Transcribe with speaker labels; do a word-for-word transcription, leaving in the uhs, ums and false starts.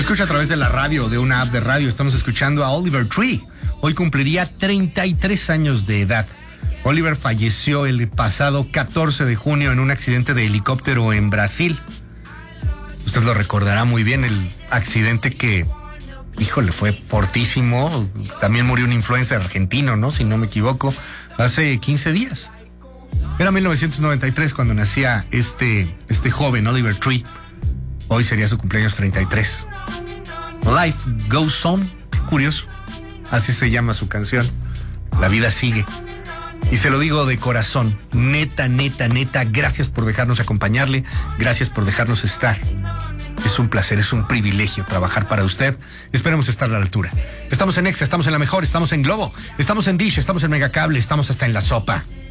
Speaker 1: escucha a través de la radio, de una app de radio. Estamos escuchando a Oliver Tree. Hoy cumpliría treinta y tres años de edad. Oliver falleció el pasado catorce de junio en un accidente de helicóptero en Brasil. Usted lo recordará muy bien, el accidente que, híjole, fue fortísimo. También murió un influencer argentino, ¿no? Si no me equivoco, hace quince días. Era mil novecientos noventa y tres cuando nacía este, este joven, Oliver Tree. Hoy sería su cumpleaños treinta y tres. Life Goes On, qué curioso. Así se llama su canción. La vida sigue. Y se lo digo de corazón, neta, neta, neta, gracias por dejarnos acompañarle, gracias por dejarnos estar. Es un placer, es un privilegio trabajar para usted. Esperemos estar a la altura. Estamos en Exa, estamos en La Mejor, estamos en Globo, estamos en Dish, estamos en Megacable, estamos hasta en La Sopa.